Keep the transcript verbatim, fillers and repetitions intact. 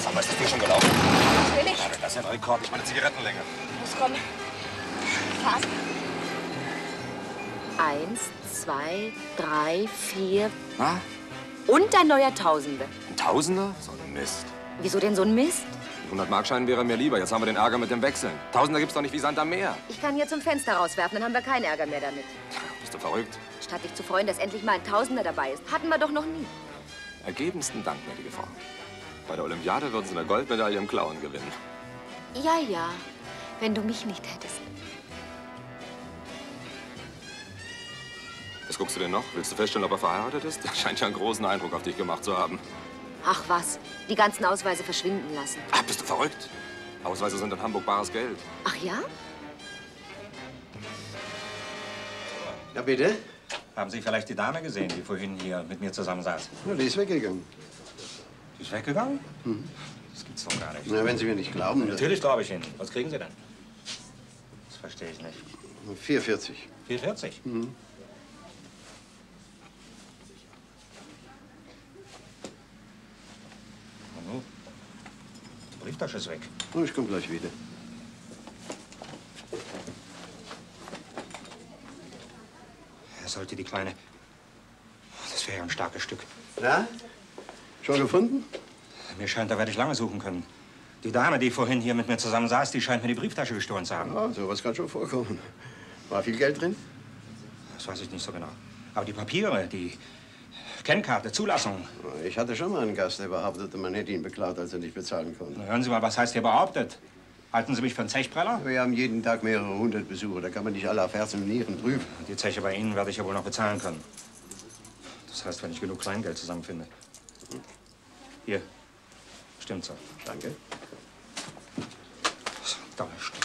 Sag mal, ist das Ding schon gelaufen? Was will ich? Ja, das ist ja ein Rekord. Ich meine Zigarettenlänge. Los, komm. Fast. Eins, zwei, drei, vier. Na? Und ein neuer Tausende. Ein Tausender? So ein Mist. Wieso denn so ein Mist? hundert-Mark-Schein wäre mir lieber. Jetzt haben wir den Ärger mit dem Wechseln. Tausender gibt's doch nicht wie Sand am Meer. Ich kann hier zum Fenster rauswerfen, dann haben wir keinen Ärger mehr damit. Bist du verrückt? Statt dich zu freuen, dass endlich mal ein Tausender dabei ist, hatten wir doch noch nie. Ergebensten Dank, gnädige Frau. Bei der Olympiade würden Sie eine Goldmedaille im Klauen gewinnen. Ja, ja, wenn du mich nicht hättest. Was guckst du denn noch? Willst du feststellen, ob er verheiratet ist? Der scheint ja einen großen Eindruck auf dich gemacht zu haben. Ach was, die ganzen Ausweise verschwinden lassen. Ach, bist du verrückt? Ausweise sind in Hamburg bares Geld. Ach ja? Ja, bitte? Haben Sie vielleicht die Dame gesehen, die vorhin hier mit mir zusammen saß? Ja, die ist weggegangen. Die ist weggegangen? Mhm. Das gibt's doch gar nicht. Na, wenn Sie mir nicht glauben. Ja, natürlich glaube ich Ihnen. Was kriegen Sie denn? Das verstehe ich nicht. vier vierzig. vier vierzig? Mhm. Nanu, die Brieftasche ist weg. Oh, ich komme gleich wieder. Er sollte die Kleine... Das wäre ja ein starkes Stück. Na? Schon gefunden? Mir scheint, da werde ich lange suchen können. Die Dame, die vorhin hier mit mir zusammen saß, die scheint mir die Brieftasche gestohlen zu haben. Ja, sowas kann schon vorkommen. War viel Geld drin? Das weiß ich nicht so genau. Aber die Papiere, die Kennkarte, Zulassung. Ich hatte schon mal einen Gast, der behauptete, man hätte ihn beklaut, als er nicht bezahlen konnte. Na, hören Sie mal, was heißt hier behauptet? Halten Sie mich für einen Zechpreller? Wir haben jeden Tag mehrere hundert Besucher. Da kann man nicht alle auf Herz und Nieren prüfen. Die Zeche bei Ihnen werde ich ja wohl noch bezahlen können. Das heißt, wenn ich genug Kleingeld zusammenfinde. Hier. Stimmt so. Danke. So, da,